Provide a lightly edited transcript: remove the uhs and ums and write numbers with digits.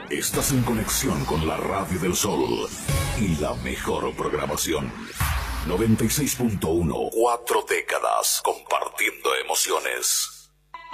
Estás en conexión con la Radio del Sol y la mejor programación. 96.1, 4 décadas compartiendo emociones.